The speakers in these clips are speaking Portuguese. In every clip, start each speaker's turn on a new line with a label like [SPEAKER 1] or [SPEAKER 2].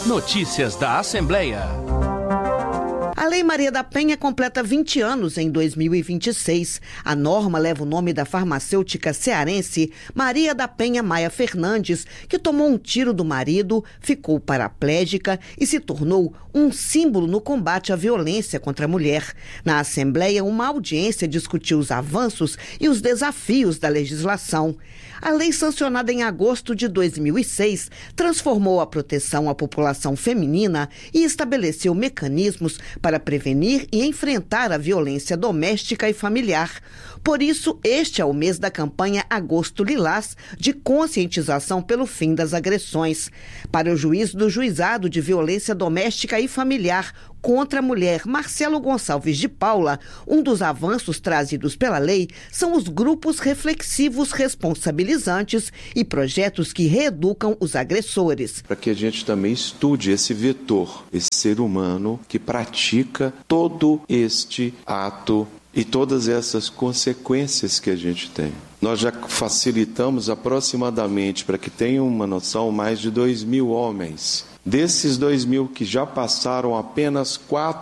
[SPEAKER 1] Notícias da Assembleia.
[SPEAKER 2] A Lei Maria da Penha completa 20 anos em 2026. A norma leva o nome da farmacêutica cearense Maria da Penha Maia Fernandes, que tomou um tiro do marido, ficou paraplégica e se tornou um símbolo no combate à violência contra a mulher. Na Assembleia, uma audiência discutiu os avanços e os desafios da legislação. A lei, sancionada em agosto de 2006, transformou a proteção à população feminina e estabeleceu mecanismos para prevenir e enfrentar a violência doméstica e familiar. Por isso, este é o mês da campanha Agosto Lilás, de conscientização pelo fim das agressões. Para o juiz do Juizado de Violência Doméstica e Familiar contra a mulher, Marcelo Gonçalves de Paula, um dos avanços trazidos pela lei são os grupos reflexivos responsabilizantes e projetos que reeducam os agressores.
[SPEAKER 3] Para que a gente também estude esse vetor, esse ser humano que pratica todo este ato e todas essas consequências que a gente tem. Nós já facilitamos aproximadamente, para que tenham uma noção, mais de 2.000 homens. Desses 2.000 que já passaram, apenas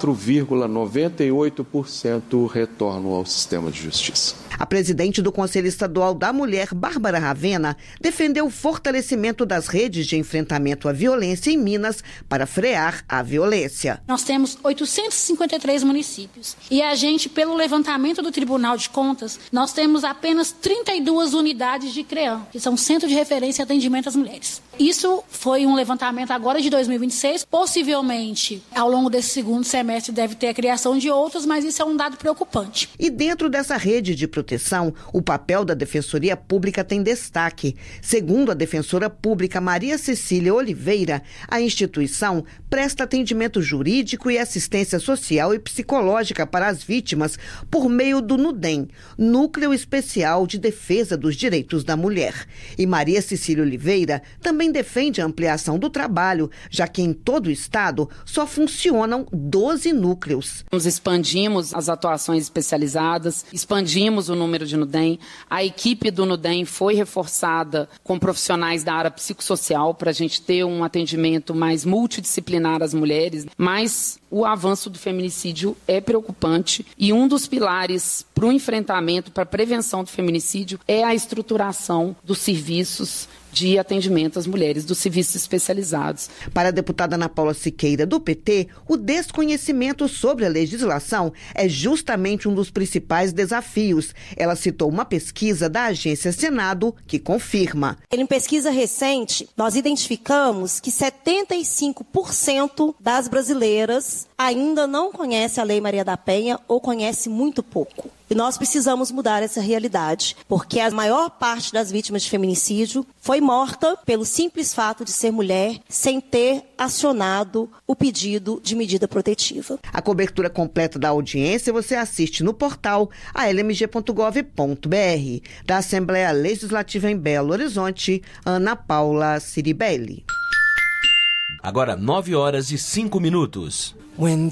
[SPEAKER 3] 4,98% retornam ao sistema de justiça.
[SPEAKER 2] A presidente do Conselho Estadual da Mulher, Bárbara Ravena, defendeu o fortalecimento das redes de enfrentamento à violência em Minas para frear a violência.
[SPEAKER 4] Nós temos 853 municípios e a gente, pelo levantamento do Tribunal de Contas, nós temos apenas 32 unidades de CREAM, que são Centro de Referência e Atendimento às Mulheres. Isso foi um levantamento agora de 2026, possivelmente ao longo desse segundo semestre deve ter a criação de outros, mas isso é um dado preocupante.
[SPEAKER 2] E dentro dessa rede de proteção, o papel da Defensoria Pública tem destaque. Segundo a defensora pública Maria Cecília Oliveira, a instituição presta atendimento jurídico e assistência social e psicológica para as vítimas por meio do NUDEM, Núcleo Especial de Defesa dos Direitos da Mulher. E Maria Cecília Oliveira também defende a ampliação do trabalho, já que em todo o estado só funcionam 12 núcleos.
[SPEAKER 5] Nós expandimos as atuações especializadas, expandimos o número de NUDEM. A equipe do NUDEM foi reforçada com profissionais da área psicossocial para a gente ter um atendimento mais multidisciplinar às mulheres, mas o avanço do feminicídio é preocupante e um dos pilares para o enfrentamento, para a prevenção do feminicídio é a estruturação dos serviços de atendimento às mulheres, dos serviços especializados.
[SPEAKER 2] Para a deputada Ana Paula Siqueira, do PT, o desconhecimento sobre a legislação é justamente um dos principais desafios. Ela citou uma pesquisa da Agência Senado que confirma.
[SPEAKER 6] Em pesquisa recente, nós identificamos que 75% das brasileiras ainda não conhecem a Lei Maria da Penha ou conhecem muito pouco. E nós precisamos mudar essa realidade, porque a maior parte das vítimas de feminicídio foi morta pelo simples fato de ser mulher, sem ter acionado o pedido de medida protetiva.
[SPEAKER 2] A cobertura completa da audiência você assiste no portal almg.gov.br. Da Assembleia Legislativa em Belo Horizonte, Ana Paula Ciribelli.
[SPEAKER 1] Agora 9 horas e 5 minutos.
[SPEAKER 7] When